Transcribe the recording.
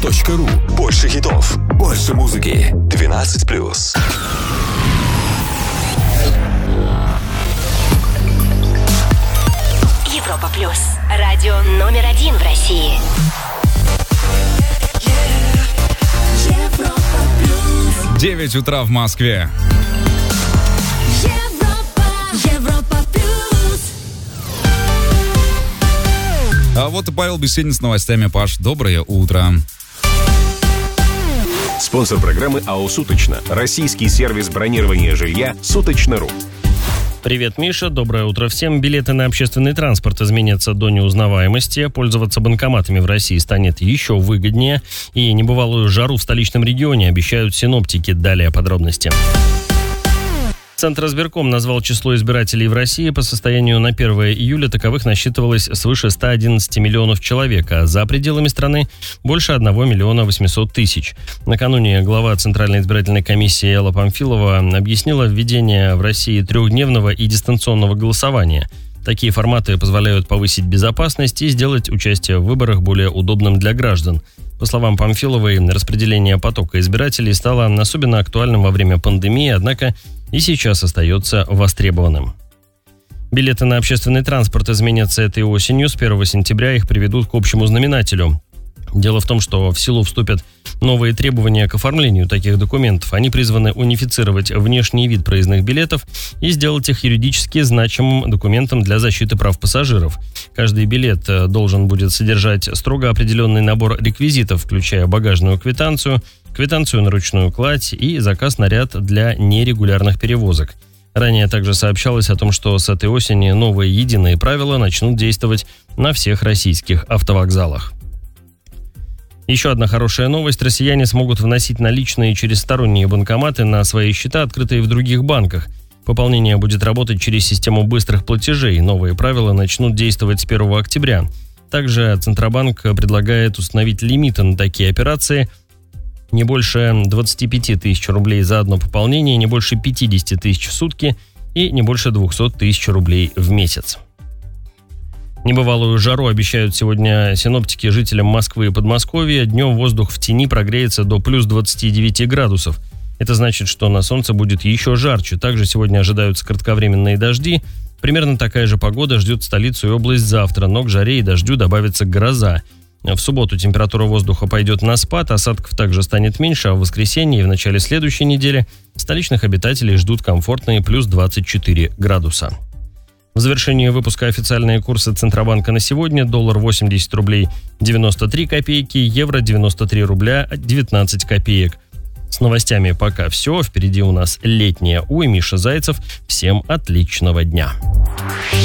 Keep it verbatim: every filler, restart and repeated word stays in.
точка ру. Больше хитов, больше музыки. двенадцать плюс. Европа плюс. Радио номер один в России. девять утра в Москве. Европа, Европа плюс. А вот и Павел Беседин с новостями. Паш, доброе утро. Спонсор программы АО «Суточно». Российский сервис бронирования жилья «Суточно.ру». Привет, Миша. Доброе утро всем. Билеты на общественный транспорт изменятся до неузнаваемости. Пользоваться банкоматами в России станет еще выгоднее. И небывалую жару в столичном регионе обещают синоптики. Далее подробности. Центризбирком назвал число избирателей в России. По состоянию на первое июля таковых насчитывалось свыше ста одиннадцати миллионов человек, а за пределами страны больше одного миллиона восьмисот тысяч. Накануне глава Центральной избирательной комиссии Элла Памфилова объяснила введение в России трехдневного и дистанционного голосования. Такие форматы позволяют повысить безопасность и сделать участие в выборах более удобным для граждан. По словам Памфиловой, распределение потока избирателей стало особенно актуальным во время пандемии, однако и сейчас остается востребованным. Билеты на общественный транспорт изменятся этой осенью. С первого сентября их приведут к общему знаменателю. Дело в том, что в силу вступят новые требования к оформлению таких документов. Они призваны унифицировать внешний вид проездных билетов и сделать их юридически значимым документом для защиты прав пассажиров. Каждый билет должен будет содержать строго определенный набор реквизитов, включая багажную квитанцию, квитанцию на ручную кладь и заказ на ряд для нерегулярных перевозок. Ранее также сообщалось о том, что с этой осени новые единые правила начнут действовать на всех российских автовокзалах. Еще одна хорошая новость. Россияне смогут вносить наличные через сторонние банкоматы на свои счета, открытые в других банках. Пополнение будет работать через систему быстрых платежей. Новые правила начнут действовать с первого октября. Также Центробанк предлагает установить лимиты на такие операции. Не больше двадцати пяти тысяч рублей за одно пополнение, не больше пятидесяти тысяч в сутки и не больше двухсот тысяч рублей в месяц. Небывалую жару обещают сегодня синоптики жителям Москвы и Подмосковья. Днем воздух в тени прогреется до плюс двадцати девяти градусов. Это значит, что на солнце будет еще жарче. Также сегодня ожидаются кратковременные дожди. Примерно такая же погода ждет столицу и область завтра, но к жаре и дождю добавится гроза. В субботу температура воздуха пойдет на спад, осадков также станет меньше, а в воскресенье и в начале следующей недели столичных обитателей ждут комфортные плюс двадцать четыре градуса. В завершении выпуска официальные курсы Центробанка на сегодня. Доллар восемьдесят рублей девяносто три копейки, евро девяносто три рубля девятнадцать копеек. С новостями пока все. Впереди у нас летняя Уй. Миша Зайцев. Всем отличного дня.